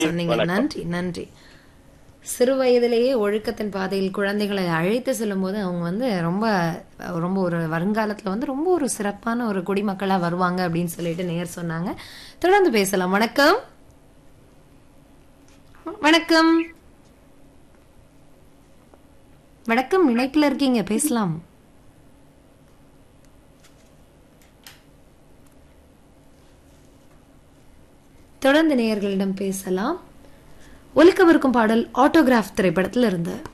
சொன்னீங்க. வணக்கம். நன்றி நன்றி. சிறு வயதிலேயே ஒழுக்கத்தின் பாதையில் குழந்தைகளை அழைத்து செல்லும்போது அவங்க வந்து ரொம்ப ரொம்ப ஒரு வருங்காலத்துல வந்து ரொம்ப ஒரு சிறப்பான ஒரு குடிமக்களா வருவாங்க அப்படின்னு சொல்லிட்டு நேர் சொன்னாங்க. தொடர்ந்து பேசலாம். வணக்கம். வணக்கம். வணக்கம். இணைப்புல இருக்கீங்க, பேசலாம். தொடர்ந்து நேயர்களிடம் பேசலாம். ஒலிக்கவிருக்கும் பாடல் ஆட்டோகிராஃப் திரைப்படத்தில் இருந்து.